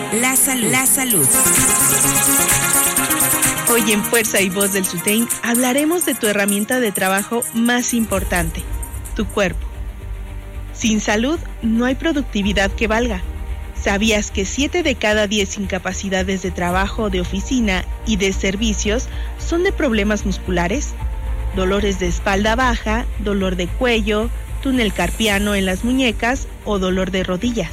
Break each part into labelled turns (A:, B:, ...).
A: La salud. La salud.
B: Hoy en Fuerza y Voz del SUTEIN hablaremos de tu herramienta de trabajo más importante, tu cuerpo. Sin salud no hay productividad que valga. ¿Sabías que 7 de cada 10 incapacidades de trabajo, de oficina y de servicios son de problemas musculares? Dolores de espalda baja, dolor de cuello, túnel carpiano en las muñecas o dolor de rodillas.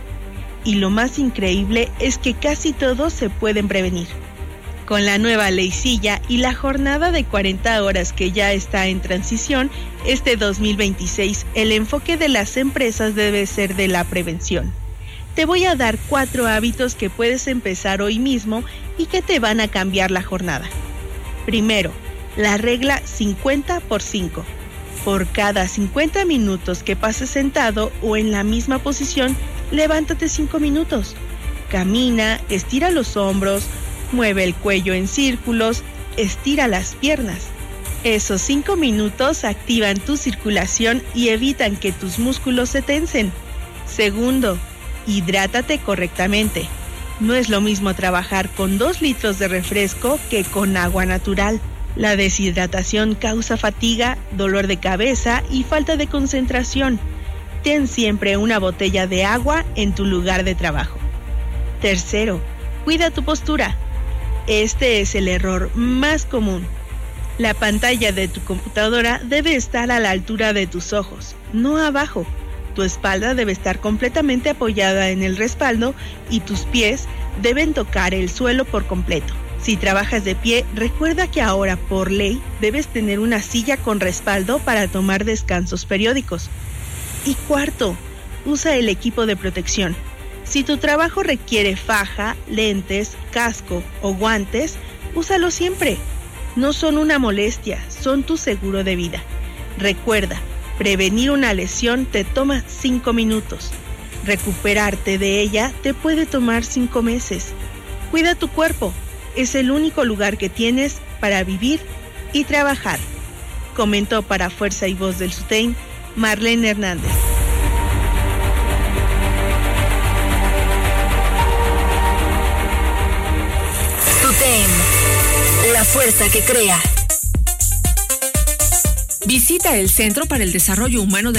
B: Y lo más increíble es que casi todos se pueden prevenir. Con la nueva Ley Silla y la jornada de 40 horas que ya está en transición, este 2026 el enfoque de las empresas debe ser de la prevención. Te voy a dar 4 hábitos que puedes empezar hoy mismo y que te van a cambiar la jornada. Primero, la regla 50x5. Por cada 50 minutos que pases sentado o en la misma posición, levántate 5 minutos. Camina, estira los hombros, mueve el cuello en círculos, estira las piernas. Esos 5 minutos activan tu circulación y evitan que tus músculos se tensen. Segundo, hidrátate correctamente. No es lo mismo trabajar con 2 litros de refresco que con agua natural. La deshidratación causa fatiga, dolor de cabeza y falta de concentración. Ten siempre una botella de agua en tu lugar de trabajo. Tercero, cuida tu postura. Este es el error más común. La pantalla de tu computadora debe estar a la altura de tus ojos, no abajo. Tu espalda debe estar completamente apoyada en el respaldo y tus pies deben tocar el suelo por completo. Si trabajas de pie, recuerda que ahora por ley debes tener una silla con respaldo para tomar descansos periódicos. Y cuarto, usa el equipo de protección. Si tu trabajo requiere faja, lentes, casco o guantes, úsalo siempre. No son una molestia, son tu seguro de vida. Recuerda, prevenir una lesión te toma 5 minutos. Recuperarte de ella te puede tomar 5 meses. Cuida tu cuerpo. Es el único lugar que tienes para vivir y trabajar. Comentó para Fuerza y Voz del SUTEIN, Marlene Hernández.
A: SUTEIN, la fuerza que crea.
C: Visita el Centro para el Desarrollo Humano de